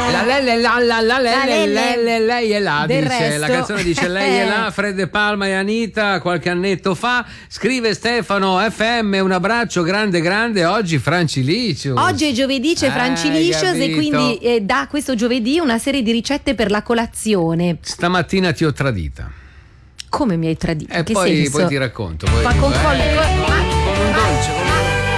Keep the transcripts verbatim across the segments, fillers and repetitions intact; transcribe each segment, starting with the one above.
La lei la la la la La lei lei- lei lei lei è là, Del dice, la resto- canzone dice lei è là, Fred De Palma e Anita qualche annetto fa. Scrive Stefano F M, un abbraccio grande grande, oggi Francilicious. Oggi è giovedì, c'è Hai Francilicious e capito? quindi eh, da questo giovedì una serie di ricette per la colazione. Stamattina ti ho tradita. Come mi hai tradito? E Che poi, senso? poi ti racconto. Poi Ma dico, con eh, col- co- con un dolce, con un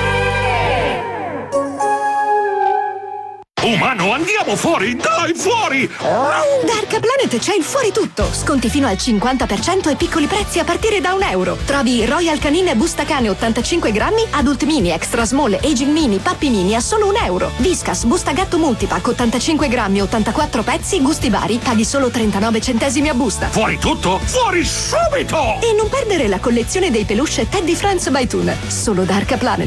Umano, andiamo fuori! Dai, fuori! Da Arca Planet c'è il fuori tutto. Sconti fino al cinquanta per cento e piccoli prezzi a partire da un euro. Trovi Royal Canine Busta Cane ottantacinque grammi, Adult Mini, Extra Small, Aging Mini, Puppy Mini a solo un euro. Discas Busta Gatto Multipack ottantacinque grammi, ottantaquattro pezzi, gusti vari, paghi solo trentanove centesimi a busta. Fuori tutto? Fuori subito! E non perdere la collezione dei peluche Teddy Friends by Toon, solo da Arca Planet.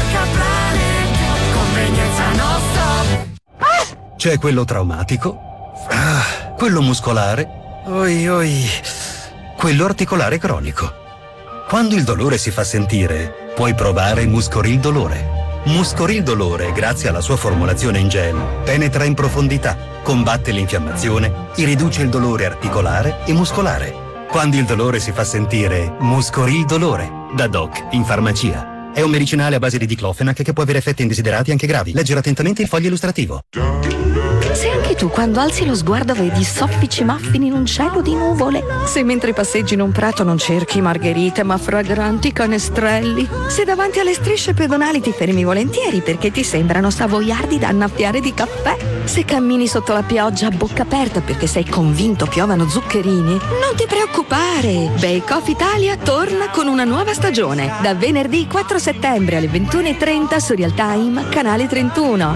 C'è quello traumatico, ah, quello muscolare, oi oi, quello articolare cronico. Quando il dolore si fa sentire, puoi provare Muscoril Dolore. Muscoril Dolore, grazie alla sua formulazione in gel, penetra in profondità, combatte l'infiammazione e riduce il dolore articolare e muscolare. Quando il dolore si fa sentire, Muscoril Dolore, da Doc in farmacia. È un medicinale a base di diclofenac che può avere effetti indesiderati anche gravi. Leggere attentamente il foglio illustrativo. Se anche tu quando alzi lo sguardo vedi soffici muffin in un cielo di nuvole, se mentre passeggi in un prato non cerchi margherite ma fragranti canestrelli, se davanti alle strisce pedonali ti fermi volentieri perché ti sembrano savoiardi da annaffiare di caffè, se cammini sotto la pioggia a bocca aperta perché sei convinto piovano zuccherini, non ti preoccupare, Bake Off Italia torna con una nuova stagione da venerdì quattro settembre alle ventuno e trenta su Real Time canale trentuno.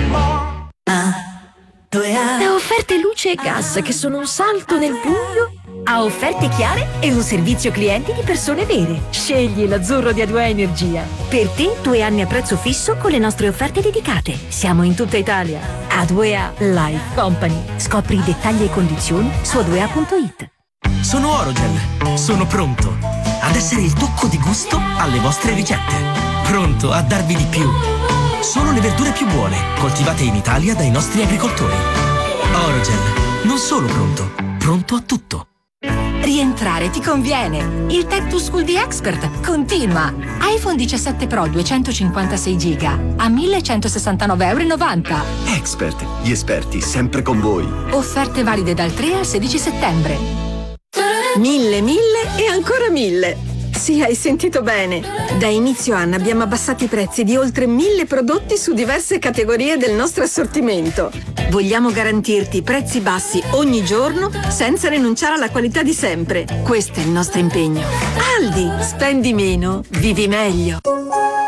Da offerte luce e gas che sono un salto nel buio a offerte chiare e un servizio clienti di persone vere. Scegli l'azzurro di A due A Energia. Per te due anni a prezzo fisso con le nostre offerte dedicate. Siamo in tutta Italia. A due A Life Company. Scopri i dettagli e condizioni su a due a punto it. Sono Orogel, sono pronto ad essere il tocco di gusto alle vostre ricette. Pronto a darvi di più. Solo le verdure più buone, coltivate in Italia dai nostri agricoltori. Orogel, non solo pronto, pronto a tutto. Rientrare ti conviene. Il Tech to School di Expert continua. iPhone diciassette Pro duecentocinquantasei giga a millecentosessantanove e novanta euro. Expert, gli esperti sempre con voi. Offerte valide dal tre al sedici settembre. Mille, mille e ancora mille. Sì, hai sentito bene. Da inizio anno abbiamo abbassato i prezzi di oltre mille prodotti su diverse categorie del nostro assortimento. Vogliamo garantirti prezzi bassi ogni giorno senza rinunciare alla qualità di sempre. Questo è il nostro impegno. Aldi, spendi meno, vivi meglio.